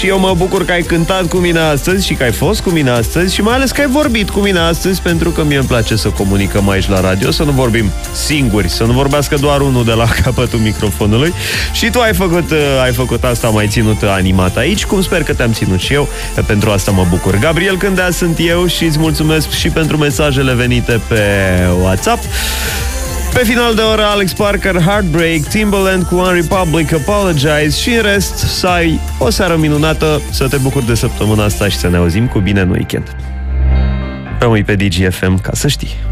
Și eu mă bucur că ai cântat cu mine astăzi și că ai fost cu mine astăzi și mai ales că ai vorbit cu mine astăzi, pentru că mie îmi place să comunicăm aici la radio, să nu vorbim singuri, să nu vorbească doar unul de la capătul microfonului. Și tu ai făcut asta, m-ai ținut animat aici, cum sper că te-am ținut și eu. Pentru asta mă bucur. Gabriel Cândea sunt eu și îți mulțumesc și pentru mesajele venite pe WhatsApp. Pe final de oră, Alex Parker, Heartbreak, Timbaland cu One Republic, Apologize și în rest să ai o seară minunată, să te bucuri de săptămâna asta și să ne auzim cu bine în weekend. Rămâi pe DGFM ca să știi.